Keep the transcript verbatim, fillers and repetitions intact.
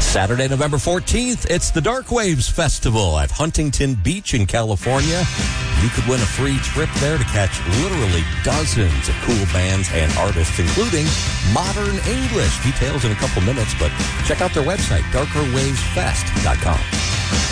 Saturday, November fourteenth, it's the Dark Waves Festival at Huntington Beach in California. You could win a free trip there to catch literally dozens of cool bands and artists, including Modern English. Details in a couple minutes, but check out their website, darker waves fest dot com.